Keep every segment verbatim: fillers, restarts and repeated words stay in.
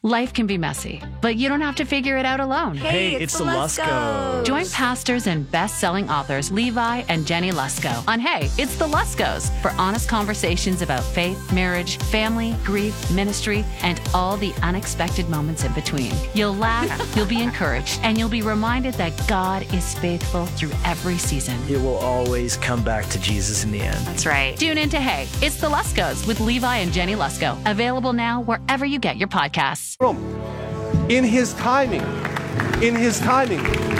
Life can be messy, but you don't have to figure it out alone. Hey, hey it's, it's the Luskos. Join pastors and best-selling authors Levi and Jenny Lusko on Hey, It's the Luskos for honest conversations about faith, marriage, family, grief, ministry, and all the unexpected moments in between. You'll laugh, you'll be encouraged, and you'll be reminded that God is faithful through every season. It will always come back to Jesus in the end. That's right. Tune in to Hey, It's the Luskos with Levi and Jenny Lusko. Available now wherever you get your podcasts. In his timing. In his timing.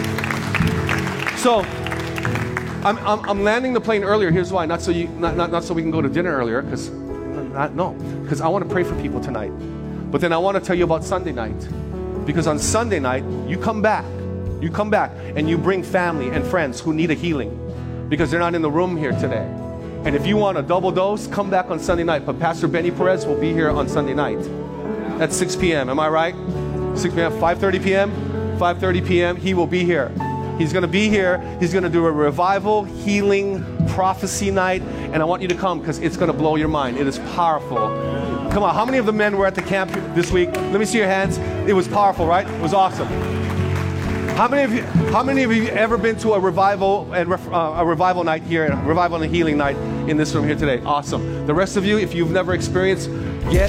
So, I'm, I'm, I'm landing the plane earlier. Here's why. Not so you, not, not, not so we can go to dinner earlier, because, no, because I want to pray for people tonight. But then I want to tell you about Sunday night. Because on Sunday night, you come back. You come back and you bring family and friends who need a healing. Because they're not in the room here today. And if you want a double dose, come back on Sunday night. But Pastor Benny Perez will be here on Sunday night. At six p.m. Am I right? six p.m. five thirty p.m. five thirty p.m. He will be here. He's going to be here. He's going to do a revival, healing, prophecy night. And I want you to come because it's going to blow your mind. It is powerful. Come on. How many of the men were at the camp this week? Let me see your hands. It was powerful, right? It was awesome. How many of you, how many of you ever been to a revival and uh, a revival night here, a revival and a healing night in this room here today? Awesome. The rest of you, if you've never experienced, get...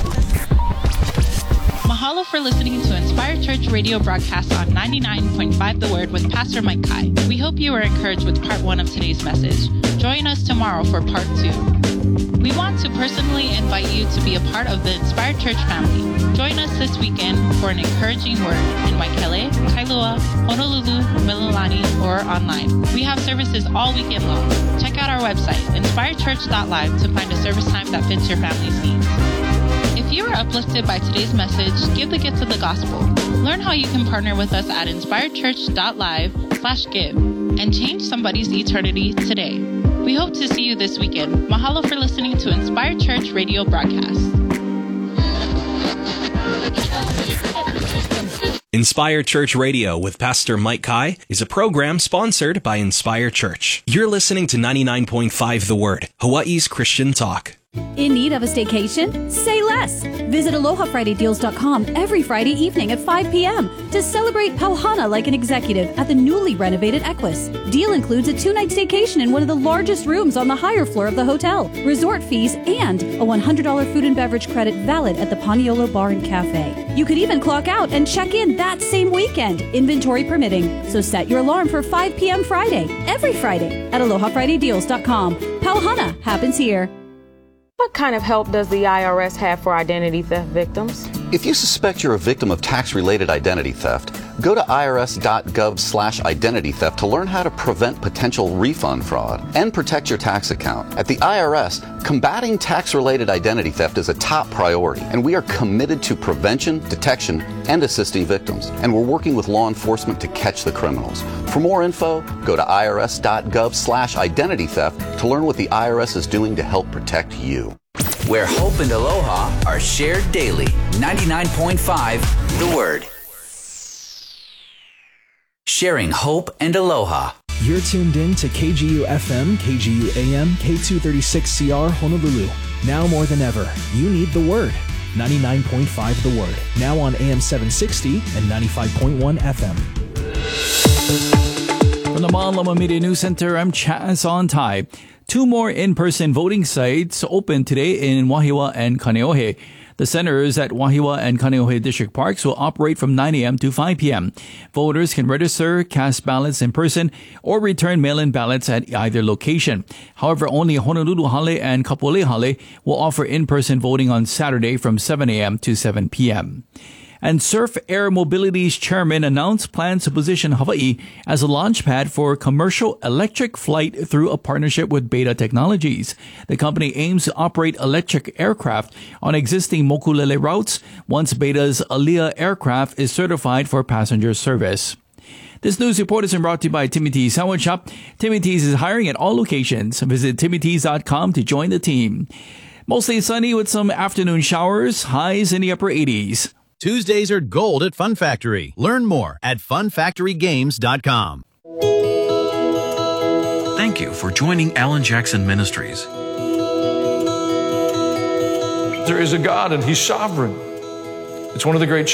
Mahalo for listening to Inspired Church radio broadcast on ninety-nine point five The Word with Pastor Mike Kai. We hope you were encouraged with part one of today's message. Join us tomorrow for part two. We want to personally invite you to be a part of the Inspired Church family. Join us this weekend for an encouraging word in Waikele, Kailua, Honolulu, Mililani, or online. We have services all weekend long. Check out our website, inspired church dot live, to find a service time that fits your family's needs. If you are uplifted by today's message, give the gift of the gospel. Learn how you can partner with us at inspired church dot live slash give and change somebody's eternity today. We hope to see you this weekend. Mahalo for listening to Inspired Church radio broadcast. Inspire Church Radio with Pastor Mike Kai is a program sponsored by Inspire Church. You're listening to ninety-nine point five The Word, Hawaii's Christian talk. In need of a staycation? Say less. Visit aloha friday deals dot com every Friday evening at five p.m. to celebrate Pauhana like an executive at the newly renovated Equus. Deal includes a two-night staycation in one of the largest rooms on the higher floor of the hotel, resort fees, and a one hundred dollars food and beverage credit valid at the Paniolo Bar and Cafe. You could even clock out and check in that same weekend, inventory permitting. So set your alarm for five p.m. Friday, every Friday at aloha friday deals dot com. Pauhana happens here. What kind of help does the I R S have for identity theft victims? If you suspect you're a victim of tax-related identity theft, go to I R S dot gov slash identity theft to learn how to prevent potential refund fraud and protect your tax account. At the I R S, combating tax-related identity theft is a top priority, and we are committed to prevention, detection, and assisting victims. And we're working with law enforcement to catch the criminals. For more info, go to I R S dot gov slash identity theft to learn what the I R S is doing to help protect you. Where hope and aloha are shared daily. ninety-nine point five The Word. Sharing hope and aloha. You're tuned in to K G U F M, K G U A M, K two thirty-six C R Honolulu. Now more than ever, you need The Word. ninety-nine point five The Word. Now on A M seven sixty and ninety-five point one F M. From the Malama Media News Center, I'm Chaz on Tai. Two more in-person voting sites opened today in Wahiawa and Kaneohe. The centers at Wahiawa and Kaneohe District Parks will operate from nine a.m. to five p.m. Voters can register, cast ballots in person, or return mail-in ballots at either location. However, only Honolulu Hale and Kapolei Hale will offer in-person voting on Saturday from seven a.m. to seven p.m. And Surf Air Mobility's chairman announced plans to position Hawaii as a launchpad for commercial electric flight through a partnership with Beta Technologies. The company aims to operate electric aircraft on existing Mokulele routes once Beta's Alia aircraft is certified for passenger service. This news report is brought to you by Timmy T's Sandwich Shop. Timmy T's is hiring at all locations. Visit timmy t's dot com to join the team. Mostly sunny with some afternoon showers, highs in the upper eighties. Tuesdays are gold at Fun Factory. Learn more at fun factory games dot com. Thank you for joining Alan Jackson Ministries. There is a God and He's sovereign. It's one of the great